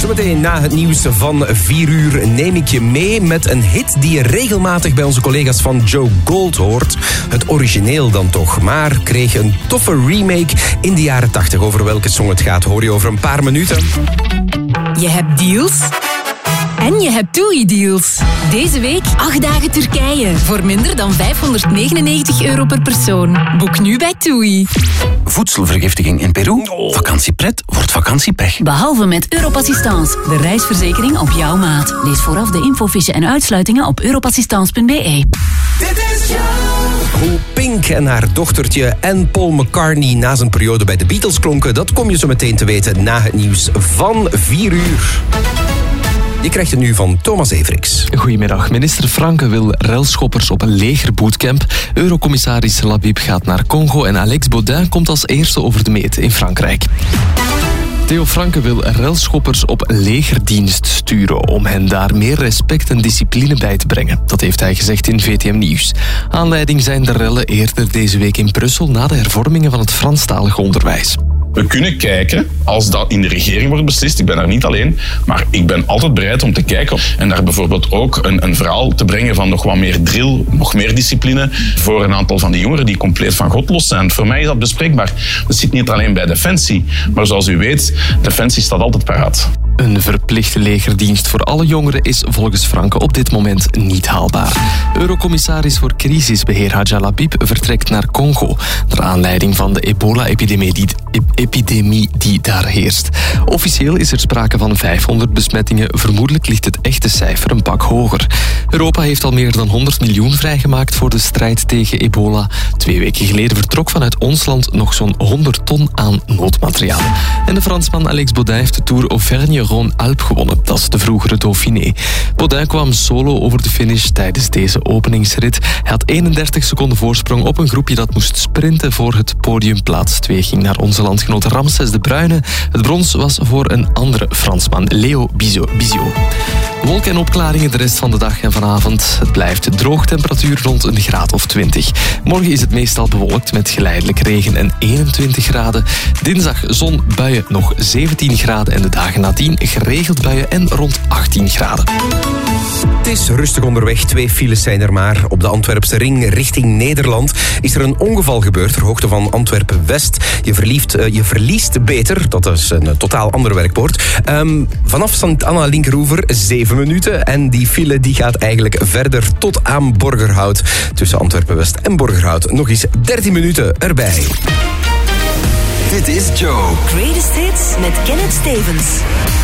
Zometeen na het nieuws van 4 uur neem ik je mee met een hit die je regelmatig bij onze collega's van Joe Gold hoort. Het origineel dan toch, maar kreeg een toffe remake in de jaren 80. Over welke song het gaat hoor je over een paar minuten. Je hebt deals en je hebt TUI-deals. Deze week 8 dagen Turkije voor minder dan €599 per persoon. Boek nu bij TUI. Voedselvergiftiging in Peru? Vakantiepret wordt vakantiepech. Behalve met Europassistance, de reisverzekering op jouw maat. Lees vooraf de infofiche en uitsluitingen op europassistance.be. Dit is hoe Pink en haar dochtertje en Paul McCartney na zijn periode bij de Beatles klonken, dat kom je zo meteen te weten na het nieuws van 4 uur. Je krijgt het nu van Thomas Everiks. Goedemiddag. Minister Franke wil relschoppers op een legerbootcamp. Eurocommissaris Labib gaat naar Congo en Alex Baudin komt als eerste over de meet in Frankrijk. Theo Franke wil relschoppers op legerdienst sturen om hen daar meer respect en discipline bij te brengen. Dat heeft hij gezegd in VTM Nieuws. Aanleiding zijn de rellen eerder deze week in Brussel na de hervormingen van het Franstalige onderwijs. We kunnen kijken als dat in de regering wordt beslist. Ik ben daar niet alleen, maar ik ben altijd bereid om te kijken en daar bijvoorbeeld ook een verhaal te brengen van nog wat meer drill, nog meer discipline voor een aantal van die jongeren die compleet van God los zijn. Voor mij is dat bespreekbaar. Dat zit niet alleen bij Defensie, maar zoals u weet, Defensie staat altijd paraat. Een verplichte legerdienst voor alle jongeren is volgens Franke op dit moment niet haalbaar. Eurocommissaris voor crisisbeheer Hadja Labib vertrekt naar Congo, naar aanleiding van de ebola-epidemie die daar heerst. Officieel is er sprake van 500 besmettingen, vermoedelijk ligt het echte cijfer een pak hoger. Europa heeft al meer dan 100 miljoen vrijgemaakt voor de strijd tegen ebola. 2 weken geleden vertrok vanuit ons land nog zo'n 100 ton aan noodmateriaal. En de Fransman Alex Baudin heeft de Tour Auvergne-Rhône-Alpes gewonnen. Dat is de vroegere Dauphiné. Baudin kwam solo over de finish tijdens deze openingsrit. Hij had 31 seconden voorsprong op een groepje dat moest sprinten voor het podium. Plaats 2 ging naar onze landgenoot Ramses de Bruyne. Het brons was voor een andere Fransman, Leo Bizot. Wolken en opklaringen de rest van de dag en vanavond. Het blijft droog, temperatuur rond een graad of 20. Morgen is het meestal bewolkt met geleidelijk regen en 21 graden. Dinsdag zon, buien nog 17 graden en de dagen nadien geregeld buien en rond 18 graden. Het is rustig onderweg, 2 files zijn er maar. Op de Antwerpse ring richting Nederland is er een ongeval gebeurd ter hoogte van Antwerpen-West. Je verliest beter, dat is een totaal ander werkwoord. Vanaf Sint-Anna linkeroever 7 minuten en die file die gaat eigenlijk verder tot aan Borgerhout. Tussen Antwerpen-West en Borgerhout nog eens 13 minuten erbij. Dit is Joe. Greatest Hits met Kenneth Stevens.